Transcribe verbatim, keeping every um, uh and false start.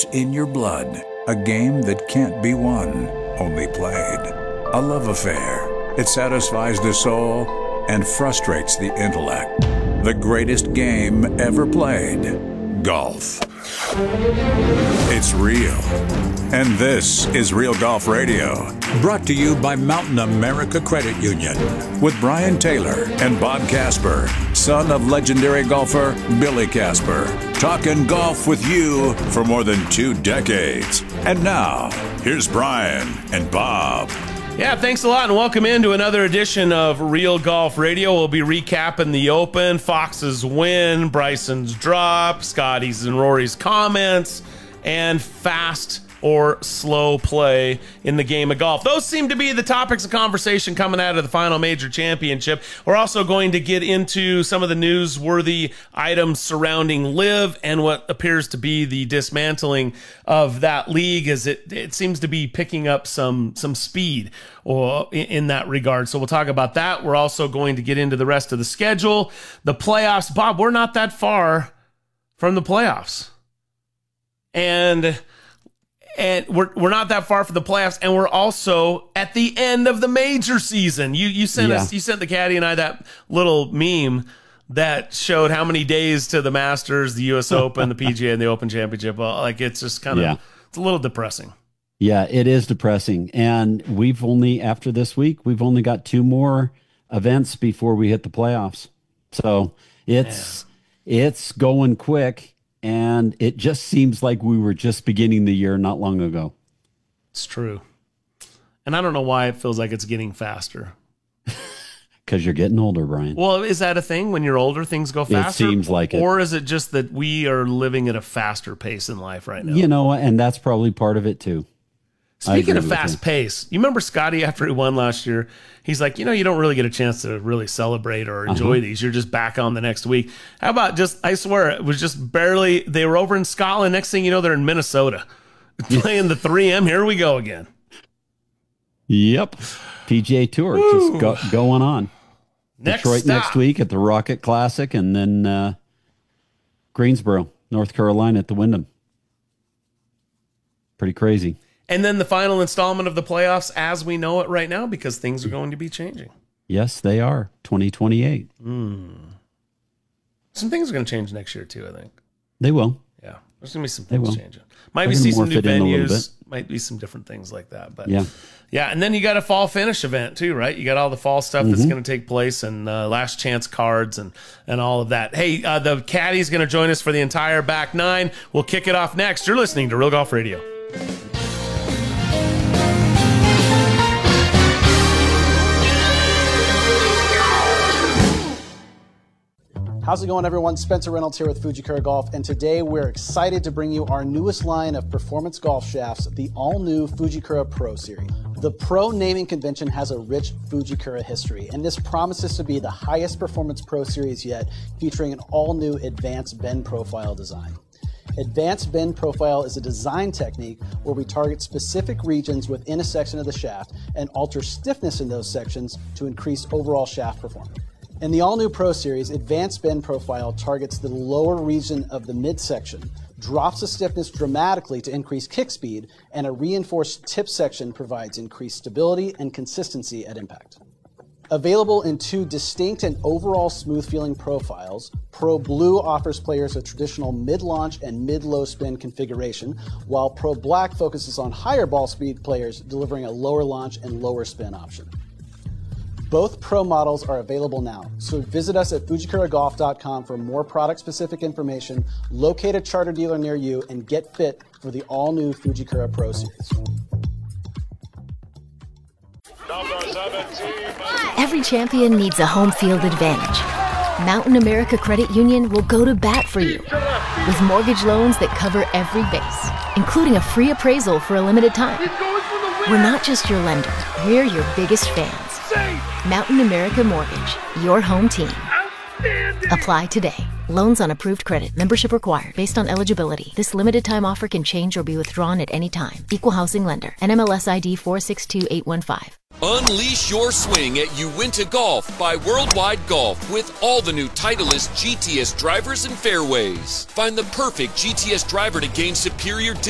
It's in your blood. A game that can't be won, only played. A love affair. It satisfies the soul and frustrates the intellect. The greatest game ever played. Golf. It's real. And this is Real Golf Radio. Brought to you by Mountain America Credit Union. With Brian Taylor and Bob Casper, son of legendary golfer Billy Casper. Talking golf with you for more than two decades. And now, here's Brian and Bob. Yeah, thanks a lot, and welcome into another edition of Real Golf Radio. We'll be recapping the Open, Fox's win, Bryson's drop, Scotty's and Rory's comments, and fast or slow play in the game of golf. Those seem to be the topics of conversation coming out of the final major championship. We're also going to get into some of the newsworthy items surrounding LIV and what appears to be the dismantling of that league, as it, it seems to be picking up some, some speed or in, in that regard. So we'll talk about that. We're also going to get into the rest of the schedule, the playoffs. Bob, we're not that far from the playoffs. And And we're we're not that far from the playoffs, and we're also at the end of the major season. You you sent yeah. us you sent the caddy and I that little meme that showed how many days to the Masters, the U S Open, the P G A, and the Open Championship. Well, like it's just kind of yeah. it's a little depressing. Yeah, it is depressing, and we've only after this week we've only got two more events before we hit the playoffs. So it's yeah. it's going quick. And it just seems like we were just beginning the year not long ago. It's true. And I don't know why it feels like it's getting faster. Because you're getting older, Brian. Well, is that a thing? When you're older, things go faster? It seems like it. Or is it just that we are living at a faster pace in life right now? You know, and that's probably part of it, too. Speaking of fast pace, you remember Scotty after he won last year? He's like, you know, you don't really get a chance to really celebrate or enjoy uh-huh. these. You're just back on the next week. How about just, I swear, it was just barely, they were over in Scotland. Next thing you know, they're in Minnesota playing the three M. Here we go again. Yep. P G A Tour Woo. just go, going on. Next Detroit stop. next week at the Rocket Classic, and then uh, Greensboro, North Carolina at the Wyndham. Pretty crazy. And then the final installment of the playoffs as we know it right now, because things are going to be changing. Yes, they are. twenty twenty-eight. Mm. Some things are going to change next year, too, I think. They will. Yeah, there's going to be some things changing. Might They're be see some new morph it in a little venues. bit. Might be some different things like that. But yeah. Yeah, and then you got a fall finish event, too, right? You got all the fall stuff that's Mhm. going to take place and uh, last chance cards and, and all of that. Hey, uh, the caddy's going to join us for the entire back nine. We'll kick it off next. You're listening to Real Golf Radio. How's it going, everyone? Spencer Reynolds here with Fujikura Golf, and today we're excited to bring you our newest line of performance golf shafts, the all-new Fujikura Pro Series. The Pro naming convention has a rich Fujikura history, and this promises to be the highest performance Pro Series yet, featuring an all-new advanced bend profile design. Advanced bend profile is a design technique where we target specific regions within a section of the shaft and alter stiffness in those sections to increase overall shaft performance. In the all-new Pro Series, Advanced Bend Profile targets the lower region of the midsection, drops the stiffness dramatically to increase kick speed, and a reinforced tip section provides increased stability and consistency at impact. Available in two distinct and overall smooth-feeling profiles, Pro Blue offers players a traditional mid-launch and mid-low spin configuration, while Pro Black focuses on higher ball speed players, delivering a lower launch and lower spin option. Both Pro models are available now, so visit us at Fujikura Golf dot com for more product-specific information, locate a charter dealer near you, and get fit for the all-new Fujikura Pro Series. Every champion needs a home field advantage. Mountain America Credit Union will go to bat for you with mortgage loans that cover every base, including a free appraisal for a limited time. We're not just your lender, we're your biggest fans. Mountain America Mortgage, your home team. Apply today. Loans on approved credit. Membership required. Based on eligibility. This limited time offer can change or be withdrawn at any time. Equal housing lender. N M L S I D four six two eight one five. Unleash your swing at Uinta Golf by Worldwide Golf with all the new Titleist G T S drivers and fairways. Find the perfect G T S driver to gain superior